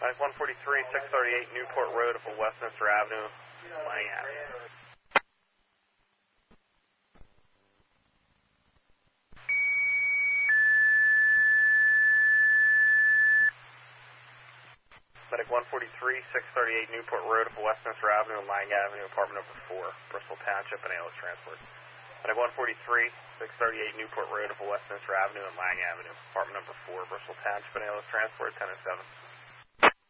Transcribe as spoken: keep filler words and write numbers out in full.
Like one forty-three, six thirty-eight Newport Road of Westminster Avenue, Lang Avenue. Medic one forty-three, six thirty-eight Newport Road of Westminster Avenue, Lang Avenue, apartment number four, Bristol Township, and A L S Transport. Medic one forty-three, six thirty-eight Newport Road of Westminster Avenue and Lang Avenue, apartment number four, Bristol Township, and A L S Transport, ten oh seven.